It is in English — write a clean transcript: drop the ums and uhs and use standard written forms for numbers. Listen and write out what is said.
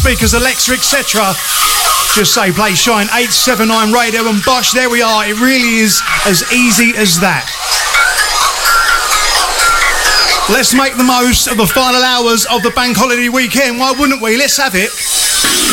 speakers, Alexa, etc. Just say play Shine 879 Radio and bosh, there we are. It really is as easy as that. Let's make the most of the final hours of the bank holiday weekend. Why wouldn't we? Let's have it.